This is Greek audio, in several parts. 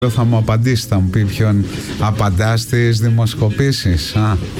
Θα μου απαντήσει, θα μου πει ποιον απαντά στις δημοσκοπήσεις.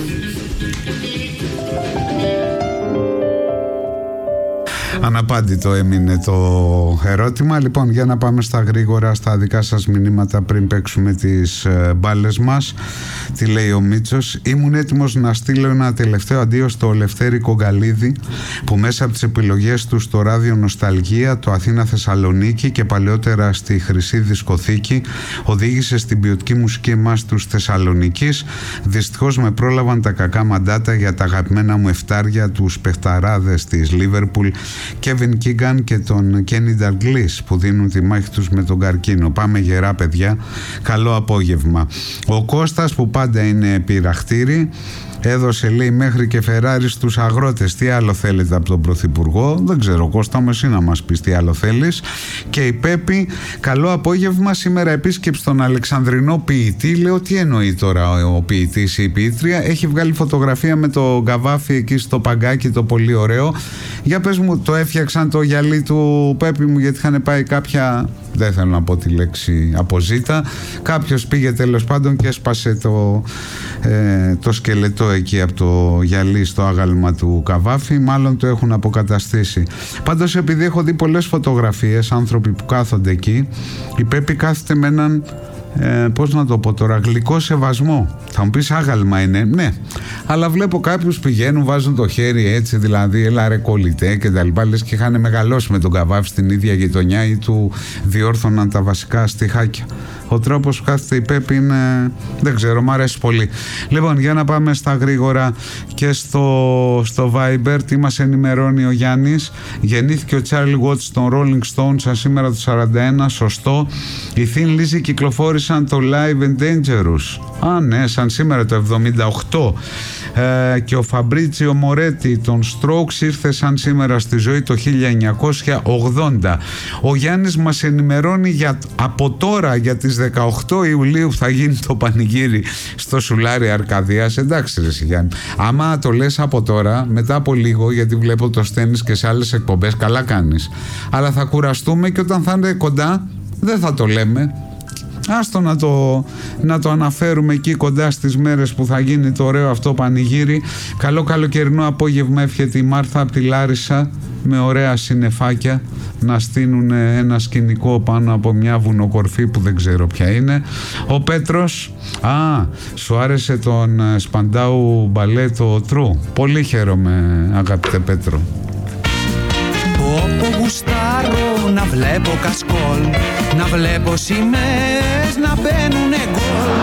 Αναπάντητο έμεινε το ερώτημα. Λοιπόν, για να πάμε στα γρήγορα στα δικά σας μηνύματα πριν παίξουμε τις μπάλες μας. Τι λέει ο Μίτσος? Ήμουν έτοιμος να στείλω ένα τελευταίο αντίο στο Λευτέρη Κογκαλίδη, που μέσα από τις επιλογές του στο ράδιο Νοσταλγία, το Αθήνα Θεσσαλονίκη και παλαιότερα στη Χρυσή Δισκοθήκη οδήγησε στην ποιοτική μουσική εμάς τους Θεσσαλονικής. Δυστυχώς με πρόλαβαν τα κακά μαντάτα για τα αγαπημένα μου εφτάρια, τους παιχταράδες της Λίβερπουλ, Κέβιν Κίγκαν και τον Κένι Νταγκλής, που δίνουν τη μάχη τους με τον καρκίνο. Πάμε γερά, παιδιά, καλό απόγευμα. Ο Κώστας, που πάντα είναι πειραχτήρι, έδωσε, λέει, μέχρι και Φεράρι στους αγρότες. Τι άλλο θέλετε από τον Πρωθυπουργό? Δεν ξέρω, Κώστα μου, εσύ να μας πεις τι άλλο θέλεις. Και η Πέπη, καλό απόγευμα. Σήμερα επίσκεψη στον Αλεξανδρινό ποιητή. Λέω, τι εννοεί τώρα ο ποιητής ή η ποιήτρια? Έχει βγάλει φωτογραφία με το Καβάφι εκεί στο παγκάκι, το πολύ ωραίο. Για πες μου, το έφτιαξαν το γυαλί του, Πέπη μου? Γιατί είχαν πάει κάποια, δεν θέλω να πω τη λέξη αποζήτα, κάποιος πήγε τέλος πάντων και έσπασε το σκελετό εκεί από το γυαλί στο άγαλμα του Καβάφη. Μάλλον το έχουν αποκαταστήσει. Πάντως, επειδή έχω δει πολλές φωτογραφίες, άνθρωποι που κάθονται εκεί, η Πέπη κάθεται με έναν πώς να το πω τώρα, γλυκό σεβασμό. Θα μου πεις, άγαλμα είναι, ναι, αλλά βλέπω κάποιους πηγαίνουν, βάζουν το χέρι έτσι, δηλαδή έλα ρε κολλητέ και τα λοιπά, λες και είχαν μεγαλώσει με τον Καβάφη στην ίδια γειτονιά ή του διόρθωναν τα βασικά στιχάκια. Ο τρόπος που κάθεται η Πέπη είναι, δεν ξέρω, μου αρέσει πολύ. Λοιπόν, για να πάμε στα γρήγορα και στο Viber. Τι μας ενημερώνει ο Γιάννης? Γεννήθηκε ο Charlie Watts των Rolling Stones σαν σήμερα το 41, σωστό. Οι Thin Lizzy κυκλοφόρησαν το Live and Dangerous. Ναι, σαν σήμερα το 78. Και ο Φαμπρίτσιο Μορέτη των Strokes ήρθε σαν σήμερα στη ζωή το 1980. Ο Γιάννης μας ενημερώνει από τώρα για τις 18 Ιουλίου που θα γίνει το πανηγύρι στο Σουλάρι Αρκαδίας. Εντάξει ρε Γιάννη, άμα το λες από τώρα, μετά από λίγο, γιατί βλέπω το στέλνεις και σε άλλες εκπομπές, καλά κάνεις, αλλά θα κουραστούμε και όταν θα είναι κοντά δεν θα το λέμε. Άστο να το αναφέρουμε εκεί κοντά στις μέρες που θα γίνει το ωραίο αυτό πανηγύρι. Καλό καλοκαιρινό απόγευμα εύχεται η Μάρθα από τη Λάρισα, με ωραία συννεφάκια να στείνουν ένα σκηνικό πάνω από μια βουνοκορφή που δεν ξέρω ποια είναι. Ο Πέτρος, σου άρεσε τον Σπαντάου Μπαλέ το Τρου? Πολύ χαίρομαι, αγαπητέ Πέτρο. Όπου γουστάρω να βλέπω κασκόλ, να βλέπω σημαίες να μπαίνουνε γκολ.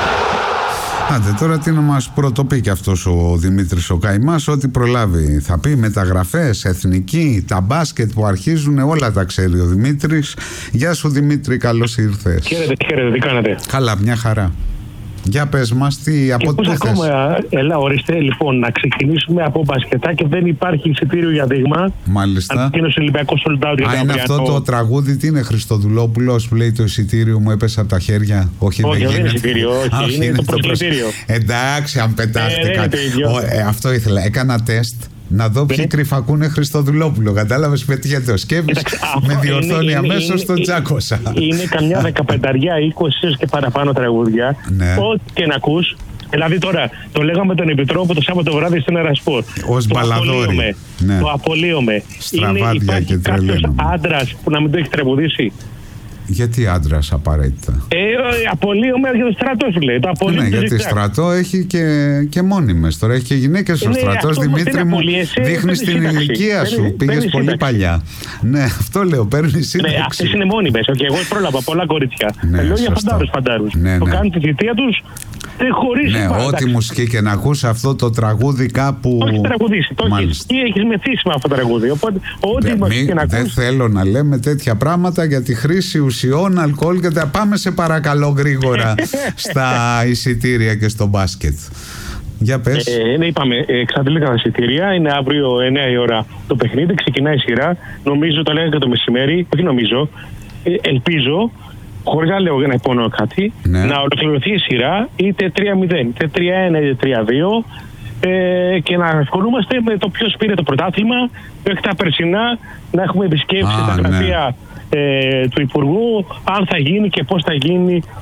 Άντε τώρα τι να μας πρωτοπεί και αυτός ο Δημήτρης ο Καημάς, ό,τι προλάβει θα πει. Μεταγραφές, εθνική, τα μπάσκετ που αρχίζουν, όλα τα ξέρει ο Δημήτρης. Γεια σου Δημήτρη, καλώς ήρθες. Χαίρετε, τι κάνετε? Καλά, μια χαρά. Για πες μας, από πού θες? Έλα, ορίστε, λοιπόν, να ξεκινήσουμε από μπασκετάκι. Δεν υπάρχει εισιτήριο για δείγμα. Μάλιστα. Ανακοίνωσε Ολυμπιακό sold out. Είναι αυτό το τραγούδι, τι είναι, Χριστοδουλόπουλος που λέει το εισιτήριο μου έπεσε από τα χέρια? Όχι, δεν είναι εισιτήριο, όχι, είναι το προσκλητήριο. Εντάξει, αν πετάχτηκα. Αυτό ήθελα, έκανα τεστ να δω ποιοι κρυφακούνε Χριστοδουλόπουλο. Κατάλαβες, πετύχε το σκεύη. Με διορθώνει αμέσως τον τσάκωσα. Είναι καμιά 15, 20 και παραπάνω τραγούδια. Ναι. Ό,τι και να ακούς. Δηλαδή τώρα το λέγαμε τον Επιτρόπο το Σάββατο βράδυ στην Ερασπορ. Ως μπαλαδόρι. Ναι. Το απολύομαι. Στραβάδια και τρελαίνομαι. Υπάρχει κάποιος άντρας που να μην το έχει τραγουδήσει? Γιατί άντρας απαραίτητα? Απολύομαι για το στρατό, σου λέει. Ναι, γιατί στρατό έχει και μόνιμες. Τώρα έχει και γυναίκες στο στρατός, Δημήτρη μου. Δείχνεις την ηλικία σου. Πήγες πολύ παλιά. Ναι, αυτό λέω, παίρνεις σύνταξη. Ναι, αυτές είναι μόνιμες. Και εγώ πρόλαβα πολλά κορίτσια. Λέω για φαντάρους. Το κάνουν τη θητεία τους χωρίς. Ναι, ό,τι μουσική και να ακούς αυτό το τραγούδι κάπου. Το έχεις τραγουδίσει. Ή έχεις μεθύσει με αυτό το τραγούδι. Οπότε, ό,τι μουσική και να ακούς. Δεν θέλω να λέμε τέτοια πράγματα για τη χρήση ουσιών, αλκοόλ και τα. Πάμε σε παρακαλώ γρήγορα στα εισιτήρια και στο μπάσκετ. Για πες. Ναι, είπαμε, εξαντλήθηκαν τα εισιτήρια. Είναι αύριο 9 η ώρα το παιχνίδι. Ξεκινάει η σειρά. Νομίζω, το λέγανε και το μεσημέρι. Όχι νομίζω. Ελπίζω, χωρίς να λέω για να υπονοώ κάτι, να ολοκληρωθεί η σειρά είτε 3-0, είτε 3-1, είτε 3-2. Και να ασχολούμαστε με το ποιος πήρε το πρωτάθλημα, μέχρι τα περσινά να έχουμε επισκέψει τα γραφεία του Υπουργού, αν θα γίνει και πώς θα γίνει